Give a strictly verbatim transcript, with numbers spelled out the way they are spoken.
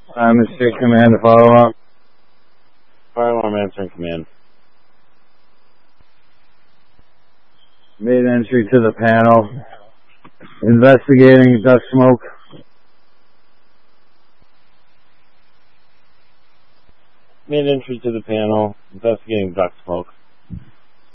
I'm the street command to follow up. Fire alarm answering command. Made entry to the panel. Investigating duct smoke. Made entry to the panel. Investigating duct smoke.